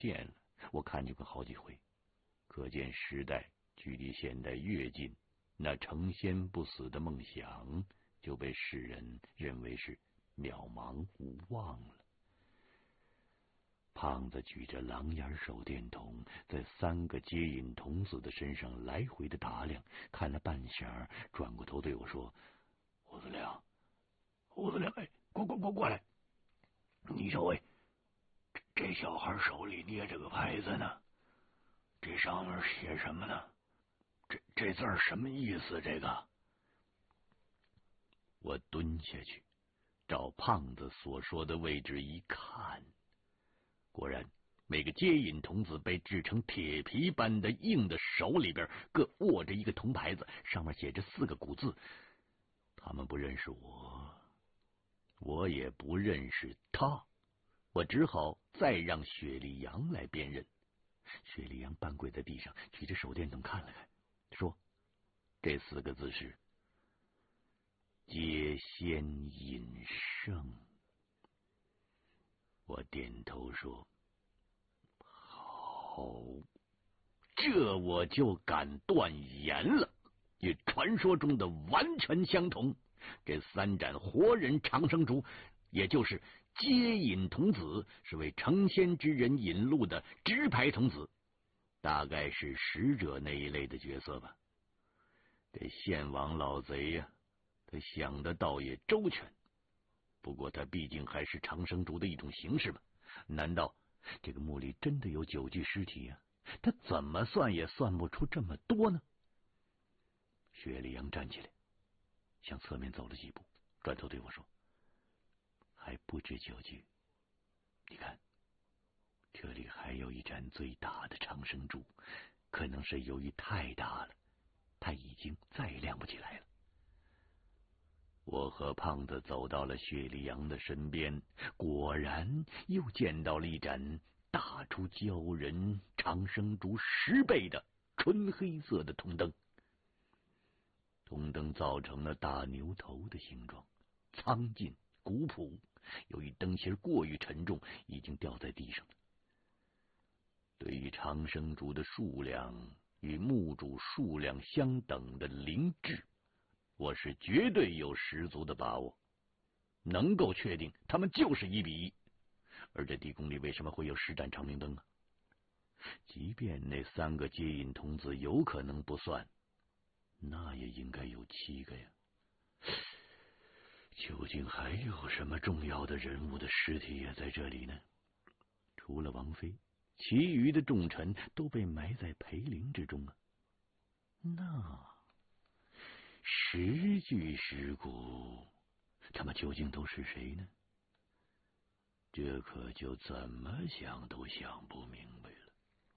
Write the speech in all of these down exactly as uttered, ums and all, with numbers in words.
见了，我看见过好几回。可见时代距离现代越近，那成仙不死的梦想就被世人认为是渺茫无望了。胖子举着狼眼手电筒，在三个接引童子的身上来回的打量，看了半晌，转过头对我说：“胡子亮，胡子亮，哎，过过过过来！你瞅，哎，这这小孩手里捏着个牌子呢，这上面写什么呢？这这字儿什么意思？这个？”我蹲下去，照胖子所说的位置一看。果然，每个接引童子被制成铁皮般的硬的手里边各握着一个铜牌子，上面写着四个古字。他们不认识我，我也不认识他，我只好再让雪莉杨来辨认。雪莉杨半跪在地上，举着手电筒看了看，说：“这四个字是接仙引圣。”我点头说：“好，这我就敢断言了，与传说中的完全相同。这三盏活人长生烛，也就是接引童子，是为成仙之人引路的直牌童子，大概是使者那一类的角色吧。这献王老贼呀、啊，他想的倒也周全。不过他毕竟还是长生烛的一种形式吧？难道这个墓里真的有九具尸体呀、啊？他怎么算也算不出这么多呢？”雪莉杨站起来，向侧面走了几步，转头对我说：“还不止九具，你看，这里还有一盏最大的长生烛，可能是由于太大了，它已经再亮不起来了。”我和胖子走到了雪莉杨的身边，果然又见到了一盏大出鲛人长生烛十倍的纯黑色的铜灯。铜灯造成了大牛头的形状，苍劲古朴，由于灯芯过于沉重，已经掉在地上了。对于长生烛的数量与墓主数量相等的灵智，我是绝对有十足的把握，能够确定他们就是一比一。而这地宫里为什么会有十盏长明灯啊？即便那三个接引童子有可能不算，那也应该有七个呀。究竟还有什么重要的人物的尸体也在这里呢？除了王妃，其余的重臣都被埋在裴陵之中啊。那十具尸骨，他们究竟都是谁呢？这可就怎么想都想不明白了。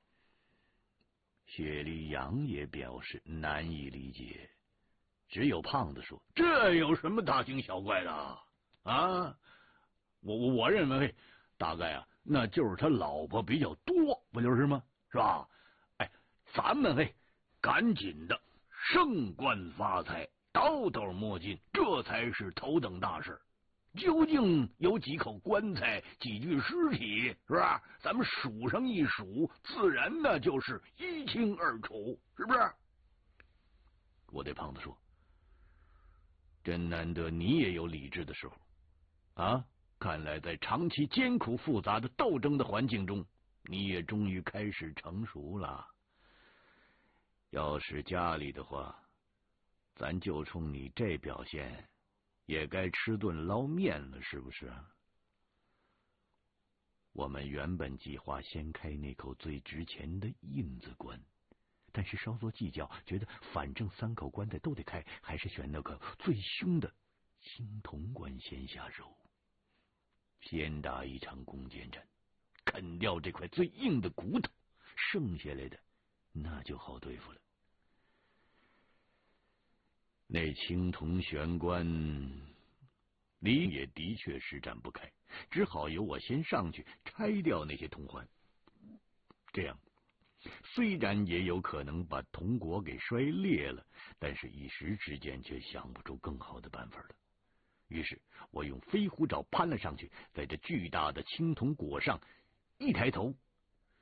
雪莉杨也表示难以理解，只有胖子说：“这有什么大惊小怪的啊？我我我认为大概啊，那就是他老婆比较多，不就是吗？是吧？哎，咱们哎，赶紧的升官发财，倒斗摸金，这才是头等大事。究竟有几口棺材，几具尸体，是吧？咱们数上一数，自然那就是一清二楚，是不是？”我对胖子说：“真难得你也有理智的时候啊！看来在长期艰苦复杂的斗争的环境中，你也终于开始成熟了。要是家里的话，咱就冲你这表现，也该吃顿捞面了，是不是啊？”我们原本计划先开那口最值钱的印子棺，但是稍作计较，觉得反正三口棺材都得开，还是选那个最凶的青铜棺先下手。先打一场攻坚战，啃掉这块最硬的骨头，剩下来的那就好对付了。那青铜玄关里也的确施展不开，只好由我先上去拆掉那些铜环。这样虽然也有可能把铜椁给摔裂了，但是一时之间却想不出更好的办法了。于是我用飞虎爪攀了上去，在这巨大的青铜椁上一抬头，